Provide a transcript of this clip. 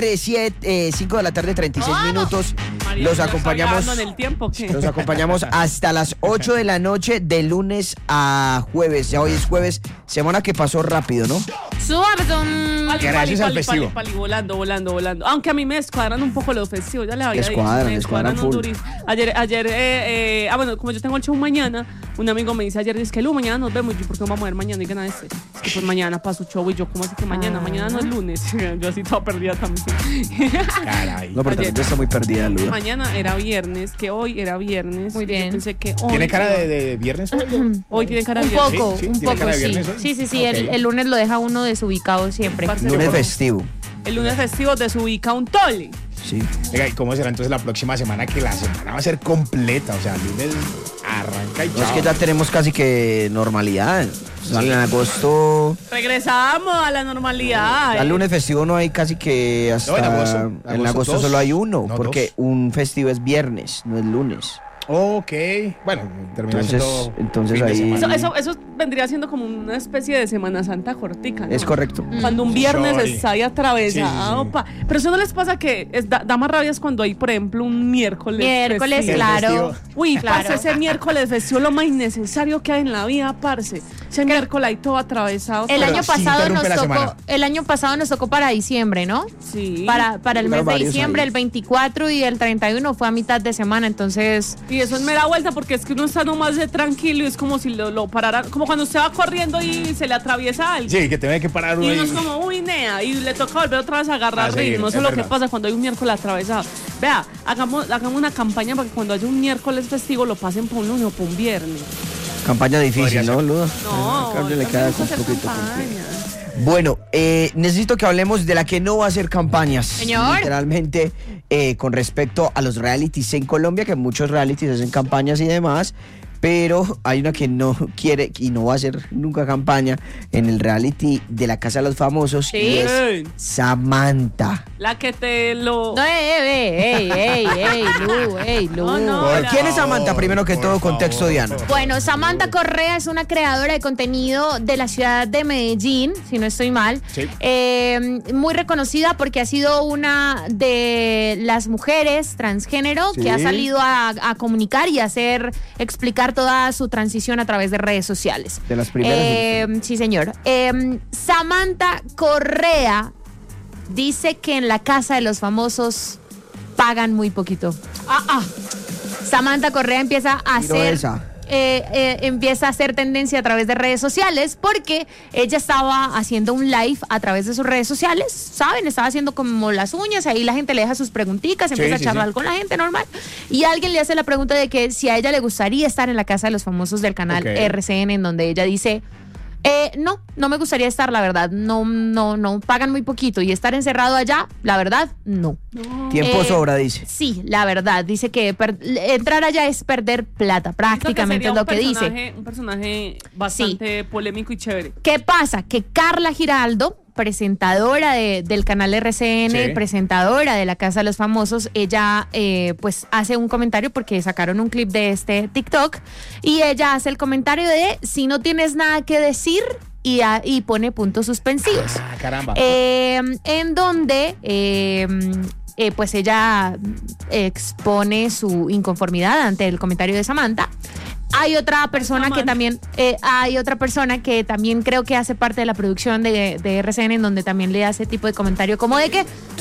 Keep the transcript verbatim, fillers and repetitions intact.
cinco de la tarde, treinta y seis ¡Vamos! minutos. María, Los ¿ya acompañamos. está grabando en el tiempo, ¿qué? Los acompañamos hasta las ocho de la noche, de lunes a jueves. Ya hoy es jueves, semana que pasó rápido, ¿no? Suarzón. Pali, Gracias pali, al pali, festivo. pali, pali, volando, volando, volando. Aunque a mí me descuadran un poco los festivos, ya les había Descuadran, dicho. Me descuadran un full. durísimo. Ayer, ayer, eh, eh, ah, bueno, como yo tengo el show mañana, un amigo me dice ayer, dice que Lu, mañana nos vemos. Y yo, ¿por qué vamos a ver mañana? Y gana este. Es que pues mañana paso show. Y yo, ¿cómo así que mañana? Ah. Mañana no es lunes. Yo así toda perdida también. Caray. No, pero también Ayer. está muy perdida, Luda. Mañana era viernes, que hoy era viernes. Muy Y yo bien. pensé que hoy. ¿Tiene cara de, de viernes hoy? Hoy tiene cara de Un viernes. poco, Sí, sí, un tiene poco, cara de sí. viernes hoy. Sí, sí, sí, el, Ok. el lunes lo deja uno desubicado siempre. Parce, Lunes yo- festivo. El lunes festivo desubica un tole. Sí. Venga, ¿y cómo será entonces la próxima semana? Que la semana va a ser completa. O sea, el lunes arranca y No, chao. es que ya tenemos casi que normalidad. O sea, en agosto, Regresamos a la normalidad. al lunes festivo no hay casi que hasta. No, en agosto. en Agosto agosto dos. solo hay uno, No, porque dos. un festivo es viernes, no es lunes. Ok. Bueno, termina Entonces- siendo entonces fin de ahí- semana. Eso, eso, eso vendría siendo como una especie de Semana Santa cortica, ¿no? Es correcto. Cuando un viernes Sorry. está ahí atravesado, Sí, sí, sí. pa. Pero eso no les pasa que es- da, da más rabia es cuando hay, por ejemplo, un miércoles. Miércoles, festivo. claro. festivo. Uy, Claro. parce, ese miércoles festivo es lo más innecesario que hay en la vida, parce. Ese miércoles ahí todo atravesado. El todo- año sí pasado nos interrumpe la tocó, semana. el año pasado nos tocó para diciembre, ¿no? Sí. Para, para el Hubieron mes de varios diciembre, ahí. el veinticuatro y el treinta y uno fue a mitad de semana, entonces Y eso es mera vuelta porque es que uno está nomás de tranquilo y es como si lo, lo pararan, como cuando usted va corriendo y se le atraviesa a alguien. Sí, que tiene que parar uno Y uno ahí. es como, uy, nea, y le toca volver otra vez a agarrar A seguir, ritmo. Eso es es lo que verdad. pasa cuando hay un miércoles atravesado. Vea, hagamos, hagamos una campaña para que cuando haya un miércoles festivo lo pasen por un lunes o por un viernes. Campaña difícil, Podría ¿no, ser. Luda? No, Creo que le también queda hay que un hacer poquito campaña. complejo. Bueno, eh, necesito que hablemos de la que no va a hacer campañas. Señor. Literalmente, eh, con respecto a los realities en Colombia, que muchos realities hacen campañas y demás, pero hay una que no quiere y no va a hacer nunca campaña en el reality de la Casa de los Famosos, Sí. y es Ey, Samantha. la que te lo... no, ey, ey, ey, ey, ey, Lu, ey, Lu. No, no. Por ¿Quién es favor, Samantha? Primero que por todo, contexto, favor. Diana. Bueno, Samantha Correa es una creadora de contenido de la ciudad de Medellín, si no estoy mal. Sí. Eh, muy reconocida porque ha sido una de las mujeres transgénero Sí. que ha salido a, a comunicar y a hacer explicar toda su transición a través de redes sociales. De las primeras. Eh, sí, señor. Eh, Samantha Correa dice que en la Casa de los Famosos pagan muy poquito. Ah, ah. Samantha Correa empieza a Tiro hacer esa. eh, eh, empieza a hacer tendencia a través de redes sociales porque ella estaba haciendo un live a través de sus redes sociales, ¿saben? Estaba haciendo como las uñas, ahí la gente le deja sus preguntitas, Sí, empieza sí, a charlar sí. con la gente normal y alguien le hace la pregunta de que si a ella le gustaría estar en la Casa de los Famosos del canal Ok. R C N, en donde ella dice... Eh, no, no me gustaría estar, la verdad. No, no, no, pagan muy poquito. Y estar encerrado allá, la verdad, no. Tiempo eh, sobra, dice. Sí, la verdad. Dice que per- entrar allá es perder plata, prácticamente es Siento lo que sería un dice. personaje- Un personaje bastante polémico y chévere. ¿Qué pasa? Que Carla Giraldo, presentadora de- del canal R C N, Sí. presentadora de la Casa de los Famosos, ella eh, pues hace un comentario porque sacaron un clip de este TikTok y ella hace el comentario de si no tienes nada que decir y, a- y pone puntos suspensivos. Ah, caramba. Eh, en donde eh, eh, pues ella expone su inconformidad ante el comentario de Samantha. Hay otra persona que Samantha. también, eh, hay otra persona que también creo que hace parte de la producción de, de R C N, en donde también le hace tipo de comentario como de que